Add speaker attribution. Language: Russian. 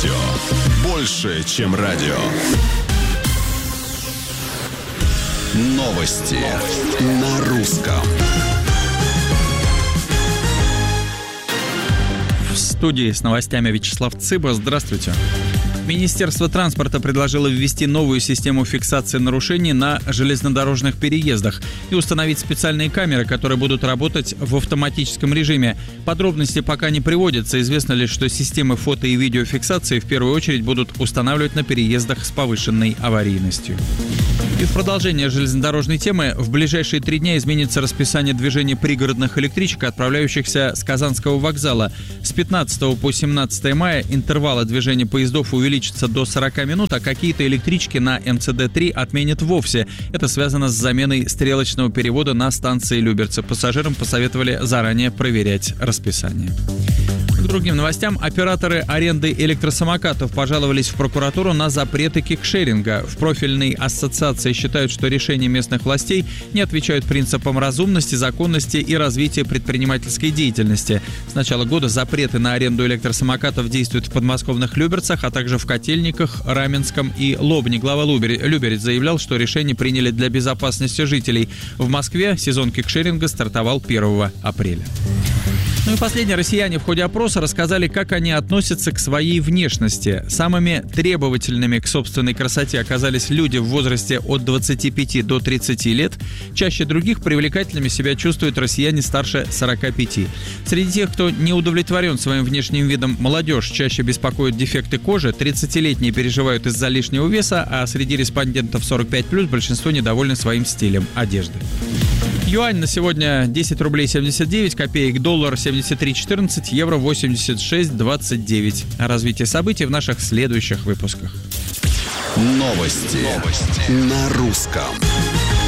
Speaker 1: Радио. Больше, чем радио. Новости на русском.
Speaker 2: В студии с новостями Вячеслав Цыба. Здравствуйте. Министерство транспорта предложило ввести новую систему фиксации нарушений на железнодорожных переездах и установить специальные камеры, которые будут работать в автоматическом режиме. Подробности пока не приводятся. Известно лишь, что системы фото- и видеофиксации в первую очередь будут устанавливать на переездах с повышенной аварийностью. И в продолжение железнодорожной темы в ближайшие 3 дня изменится расписание движения пригородных электричек, отправляющихся с Казанского вокзала. С 15 по 17 мая интервалы движения поездов увеличатся до 40 минут, а какие-то электрички на МЦД-3 отменят вовсе. Это связано с заменой стрелочного перевода на станции Люберцы. Пассажирам посоветовали заранее проверять расписание. К другим новостям. Операторы аренды электросамокатов пожаловались в прокуратуру на запреты кикшеринга. В профильной ассоциации считают, что решения местных властей не отвечают принципам разумности, законности и развития предпринимательской деятельности. С начала года запреты на аренду электросамокатов действуют в подмосковных Люберцах, а также в Котельниках, Раменском и Лобне. Глава Люберец заявлял, что решение приняли для безопасности жителей. В Москве сезон кикшеринга стартовал 1 апреля. Ну и последние россияне в ходе опроса рассказали, как они относятся к своей внешности. Самыми требовательными к собственной красоте оказались люди в возрасте от 25 до 30 лет. Чаще других привлекательными себя чувствуют россияне старше 45. Среди тех, кто не удовлетворен своим внешним видом, молодежь чаще беспокоит дефекты кожи, 30-летние переживают из-за лишнего веса, а среди респондентов 45+, большинство недовольны своим стилем одежды. Юань на сегодня 10 рублей 79 копеек, доллар 73.14, евро 86.29. О развитии событий в наших следующих выпусках.
Speaker 1: Новости на русском.